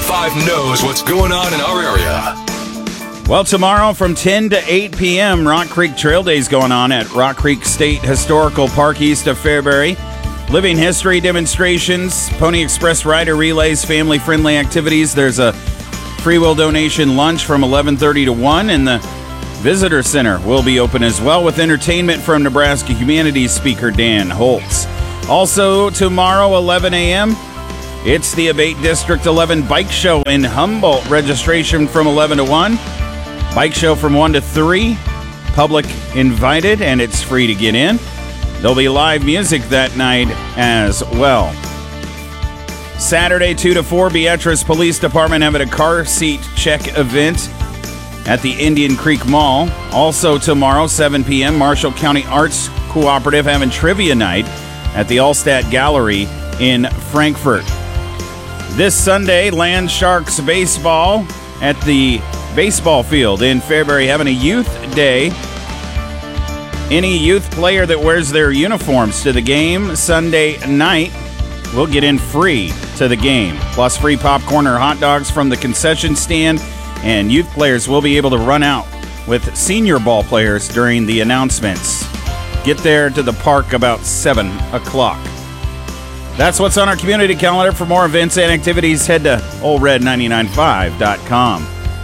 99.5 knows what's going on in our area. Well, tomorrow from 10 to 8 p.m., Rock Creek Trail Days going on at Rock Creek State Historical Park east of Fairbury. Living history demonstrations, Pony Express rider relays, family-friendly activities. There's a free will donation lunch from 11:30 to 1, and the Visitor Center will be open as well with entertainment from Nebraska Humanities speaker Dan Holtz. Also tomorrow, 11 a.m., it's the Abate District 11 Bike Show in Humboldt. Registration from 11 to 1. Bike show from 1 to 3. Public invited, and it's free to get in. There'll be live music that night as well. Saturday, 2 to 4, Beatrice Police Department having a car seat check event at the Indian Creek Mall. Also tomorrow, 7 p.m., Marshall County Arts Cooperative having trivia night at the Allstat Gallery in Frankfort. This Sunday, Land Sharks baseball at the baseball field in Fairbury having a youth day. Any youth player that wears their uniforms to the game Sunday night will get in free to the game, plus free popcorn or hot dogs from the concession stand. And youth players will be able to run out with senior ball players during the announcements. Get there to the park about 7 o'clock. That's what's on our community calendar. For more events and activities, head to oldred995.com.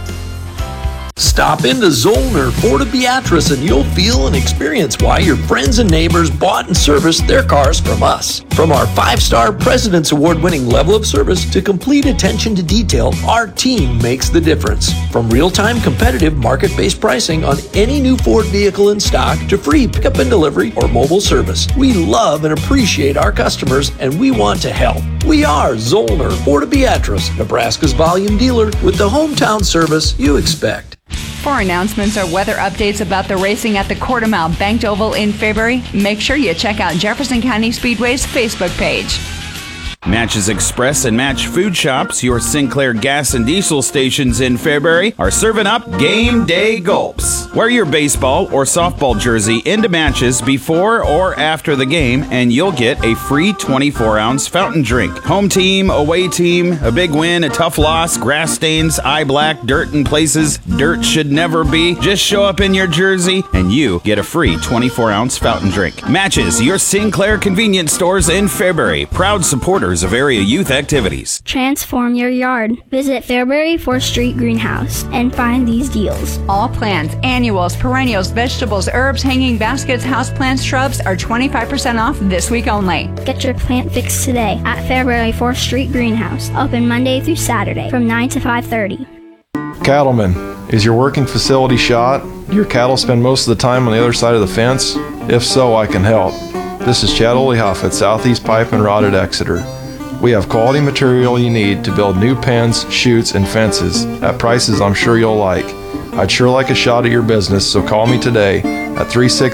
Stop into Zollner Ford of Beatrice and you'll feel and experience why your friends and neighbors bought and serviced their cars from us. From our 5-star President's Award-winning level of service to complete attention to detail, our team makes the difference. From real-time competitive market-based pricing on any new Ford vehicle in stock to free pickup and delivery or mobile service, we love and appreciate our customers and we want to help. We are Zollner Ford of Beatrice, Nebraska's volume dealer with the hometown service you expect. For announcements or weather updates about the racing at the Quarter Mile Banked Oval in Fairbury, make sure you check out Jefferson County Speedway's Facebook page. Matches Express and Match Food Shops, your Sinclair gas and diesel stations in Fairbury, are serving up game day gulps. Wear your baseball or softball jersey into Matches before or after the game, and you'll get a free 24-ounce fountain drink. Home team, away team, a big win, a tough loss, grass stains, eye black, dirt in places dirt should never be. Just show up in your jersey, and you get a free 24-ounce fountain drink. Matches, your Sinclair convenience stores in Fairbury, proud supporters of area youth activities. Transform your yard. Visit Fairbury 4th Street Greenhouse and find these deals. All plants, annuals, perennials, vegetables, herbs, hanging baskets, houseplants, shrubs are 25% off this week only. Get your plant fix today at Fairbury 4th Street Greenhouse. Open Monday through Saturday from 9 to 5:30. Cattlemen, is your working facility shot? Do your cattle spend most of the time on the other side of the fence? If so, I can help. This is Chad Olehoff at Southeast Pipe and Rod at Exeter. We have quality material you need to build new pens, chutes, and fences at prices I'm sure you'll like. I'd sure like a shot at your business, so call me today at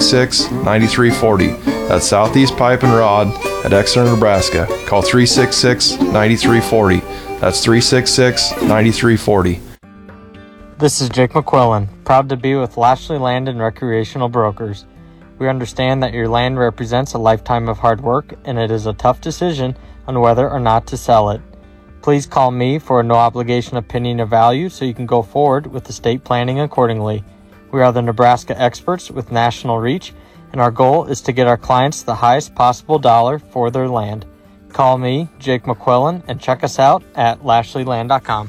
366-9340. That's Southeast Pipe and Rod at Exeter, Nebraska. Call 366-9340. That's 366-9340. This is Jake McQuillan, proud to be with Lashley Land and Recreational Brokers. We understand that your land represents a lifetime of hard work, and it is a tough decision on whether or not to sell it. Please call me for a no-obligation opinion of value so you can go forward with estate planning accordingly. We are the Nebraska experts with national reach, and our goal is to get our clients the highest possible dollar for their land. Call me, Jake McQuillan, and check us out at lashleyland.com.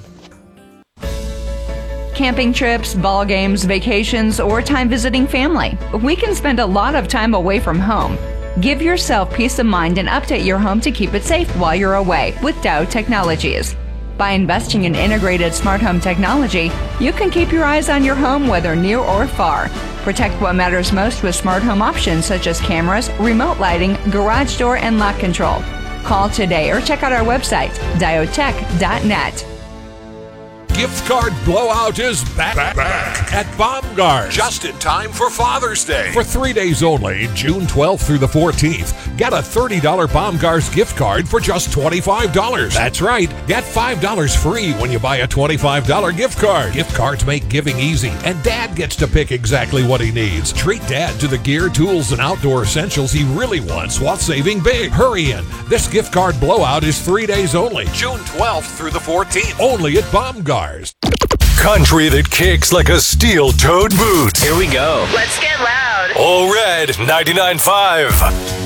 Camping trips, ball games, vacations, or time visiting family. We can spend a lot of time away from home. Give yourself peace of mind and update your home to keep it safe while you're away with Dow Technologies. By investing in integrated smart home technology, you can keep your eyes on your home whether near or far. Protect what matters most with smart home options such as cameras, remote lighting, garage door, and lock control. Call today or check out our website, diotech.net. gift card blowout is back at Baumgars. Just in time for Father's Day. For 3 days only, June 12th through the 14th, get a $30 Baumgars gift card for just $25. That's right, get $5 free when you buy a $25 gift card. Gift cards make giving easy, and Dad gets to pick exactly what he needs. Treat Dad to the gear, tools, and outdoor essentials he really wants while saving big. Hurry in. This gift card blowout is 3 days only. June 12th through the 14th. Only at Baumgars. Country that kicks like a steel-toed boot. Here we go. Let's get loud. All Red 99.5.